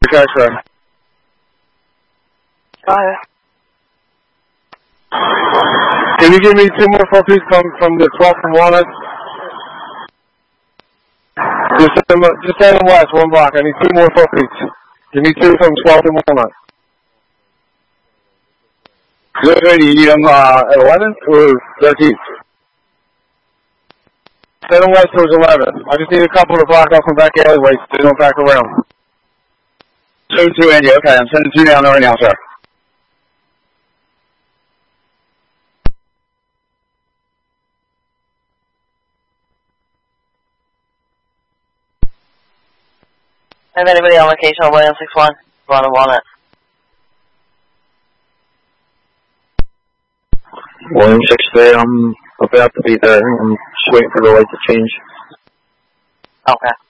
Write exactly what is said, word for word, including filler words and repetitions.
X-ray. Fire. Can you give me two more four feet from, from the twelfth and Walnut? Just send them, just send them west, one block. I need two more four feet. Give me two from twelfth and Walnut. Good, do you need them uh, at eleven or thirteenth? Send them west towards eleven. I just need a couple to block off from back alleyways so they don't back around. Send two Andy, okay, I'm sending two down there right now, sir. Have anybody on location on William six one? Run on Walnut. William six three, I'm about to be there. I'm just waiting for the light to change. Okay.